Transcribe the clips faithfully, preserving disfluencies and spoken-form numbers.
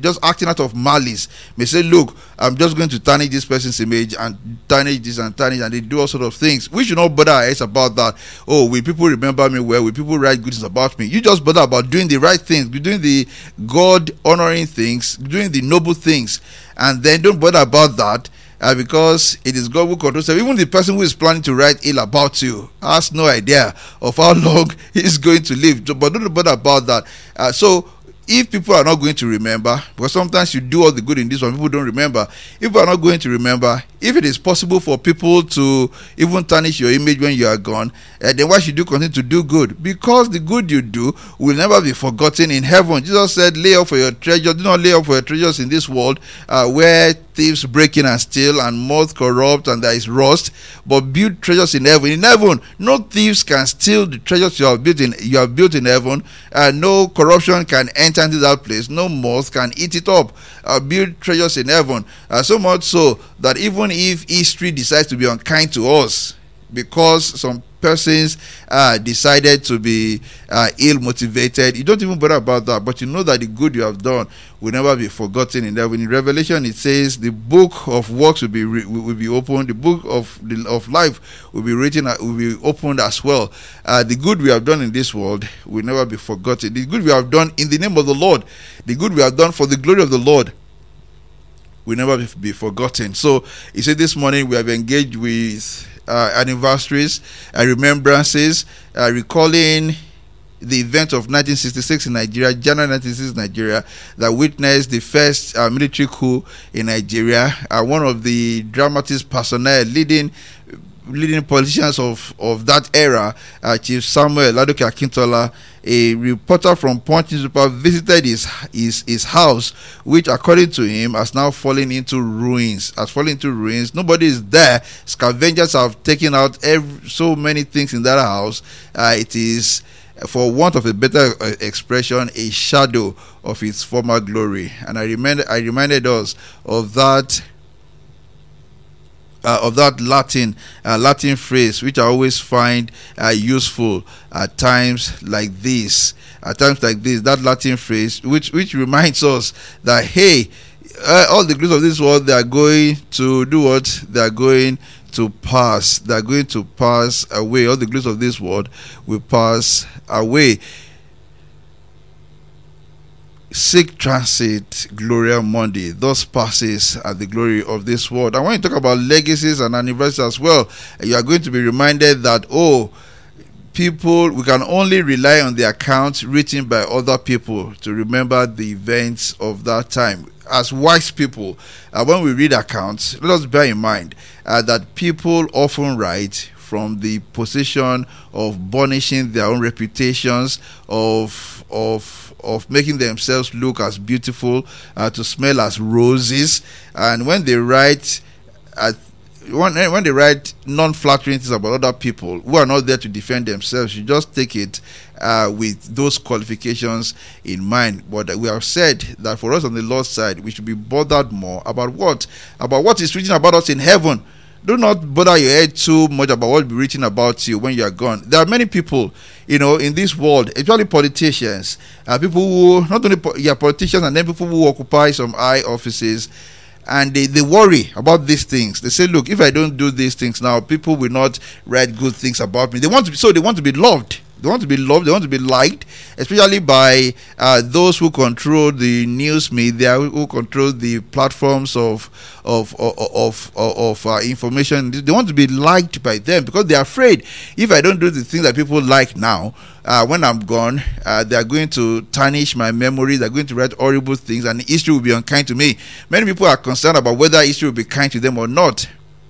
just acting out of malice, may say, look, I'm just going to tarnish this person's image and tarnish this and tarnish, and they do all sort of things. We should not bother our heads about that. Oh, will people remember me well? Will people write good things about me? You just bother about doing the right things, doing the God-honoring things, doing the noble things, and then don't bother about that. Uh, because it is God who controls them. Even the person who is planning to write ill about you has no idea of how long he is going to live. But don't bother about that. Uh, so if people are not going to remember, because sometimes you do all the good in this one, people don't remember. If people are not going to remember, if it is possible for people to even tarnish your image when you are gone, uh, then why should you continue to do good? Because the good you do will never be forgotten in heaven. Jesus said, lay up for your treasure. Do not lay up for your treasures in this world, uh, where thieves break in and steal, and moth corrupt, and there is rust, but build treasures in heaven. In heaven, no thieves can steal the treasures you have built in you have built in heaven. Uh, no corruption can enter into that place. No moth can eat it up. Uh, build treasures in heaven. Uh, so much so that even if history decides to be unkind to us, because some persons uh, decided to be uh, ill-motivated, you don't even bother about that, but you know that the good you have done will never be forgotten in heaven. In Revelation, it says the book of works will be re- will be opened, the book of the, of life will be written, uh, will be opened as well. Uh, the good we have done in this world will never be forgotten. The good we have done in the name of the Lord, the good we have done for the glory of the Lord, will never be, be forgotten. So, he said this morning we have engaged with Uh, anniversaries, uh, remembrances, uh, recalling the event of nineteen sixty-six in Nigeria, January nineteen sixty-six in Nigeria, that witnessed the first uh, military coup in Nigeria. Uh, one of the dramatist personnel, leading leading politicians of, of that era, uh, Chief Samuel Ladoke Akintola, a reporter from Punch newspaper, visited his, his his house, which according to him has now fallen into ruins. Has fallen into ruins. Nobody is there. Scavengers have taken out every, so many things in that house. Uh, it is, for want of a better uh, expression, a shadow of its former glory. And I reminded I reminded us of that. Uh, of that Latin uh, Latin phrase, which I always find uh, useful at times like this. At times like this, that Latin phrase, which which reminds us that hey, uh, all the goods of this world, they are going to do what? They are going to pass. They are going to pass away. All the goods of this world will pass away. Seek transit, Gloria Mundi. Thus passes at the glory of this world. And when you talk about legacies and anniversaries as well, you are going to be reminded that, oh, people, we can only rely on the accounts written by other people to remember the events of that time. As wise people, uh, when we read accounts, let us bear in mind uh, that people often write from the position of burnishing their own reputations, of of of making themselves look as beautiful, uh, to smell as roses. And when they write at when, when they write non-flattering things about other people who are not there to defend themselves, you just take it uh, with those qualifications in mind. But we have said that for us on the Lord's side, we should be bothered more about what about what is written about us in heaven. Do not bother your head too much about what will be written about you when you are gone. There are many people, you know, in this world, especially politicians, uh, people who, not only po- yeah, politicians, and then people who occupy some high offices, and they, they worry about these things. They say, look, if I don't do these things now, people will not write good things about me. They want to be, so they want to be loved. They want to be loved. They want to be liked, especially by uh, those who control the news media, who control the platforms of of of of, of uh, information. They want to be liked by them because they are afraid if I don't do the things that people like now, uh, when I'm gone, uh, they are going to tarnish my memory. They are going to write horrible things, and history will be unkind to me. Many people are concerned about whether history will be kind to them or not.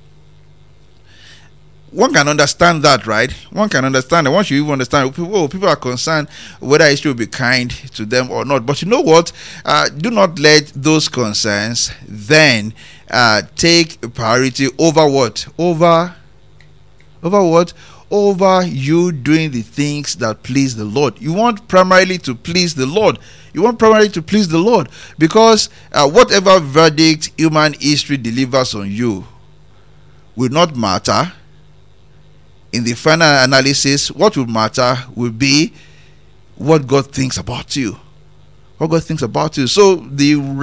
One can understand that, right? One can understand that. One should even understand. People, oh, people are concerned whether history will be kind to them or not. But you know what? Uh, do not let those concerns then uh, take priority over what? Over, over what? Over you doing the things that please the Lord. You want primarily to please the Lord. You want primarily to please the Lord, because uh, whatever verdict human history delivers on you will not matter. In the final analysis, what will matter will be what God thinks about you. What God thinks about you. So the